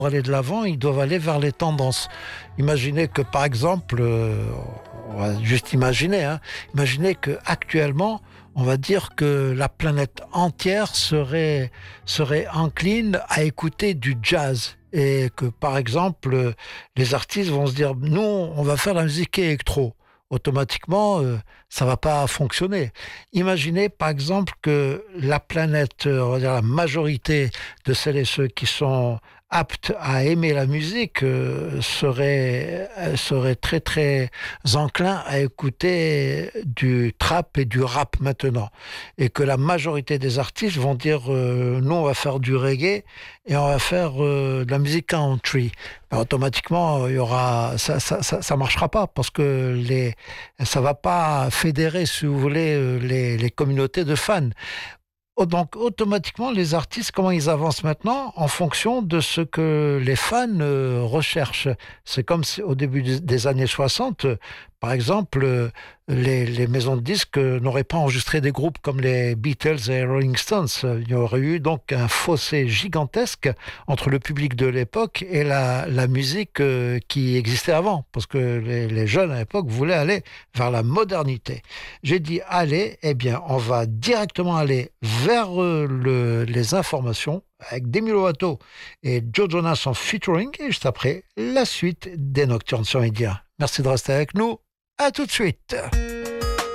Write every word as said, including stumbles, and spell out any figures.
Pour aller de l'avant, ils doivent aller vers les tendances. Imaginez que, par exemple, euh, on va juste imaginer, hein, imaginez que actuellement, on va dire que la planète entière serait, serait encline à écouter du jazz. Et que, par exemple, les artistes vont se dire, nous, on va faire la musique électro. Automatiquement, euh, ça va pas fonctionner. Imaginez, par exemple, que la planète, euh, on va dire la majorité de celles et ceux qui sont aptes à aimer la musique euh, seraient, euh, seraient très très enclins à écouter du trap et du rap maintenant. Et que la majorité des artistes vont dire, euh, nous, on va faire du reggae et on va faire euh, de la musique country. Ben, automatiquement, il y aura, ça, ça, ça, ça marchera pas parce que les, ça va pas fédérer, si vous voulez, euh, les, les communautés de fans. Oh, donc, automatiquement, les artistes, comment ils avancent maintenant en fonction de ce que les fans euh, recherchent. C'est comme si, au début des des années soixante, euh, par exemple, euh, les, les maisons de disques euh, n'auraient pas enregistré des groupes comme les Beatles et Rolling Stones. Il y aurait eu donc un fossé gigantesque entre le public de l'époque et la, la musique euh, qui existait avant, parce que les, les jeunes à l'époque voulaient aller vers la modernité. J'ai dit, allez, eh bien, on va directement aller vers euh, le- les informations avec Demi Lovato et Joe Jonas en featuring, et juste après, la suite des Nocturnes sur Média. Merci de rester avec nous. À tout de suite.